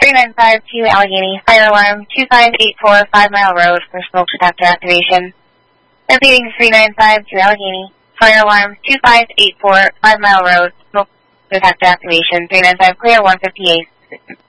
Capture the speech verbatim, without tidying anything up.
three nine five to Allegheny. Fire alarm two five eight four, Five Mile Road for smoke detector activation. Repeating three nine five to Allegheny. Fire alarm two five eight four, Five Mile Road, smoke detector activation. three nine five clear, one fifty-eight.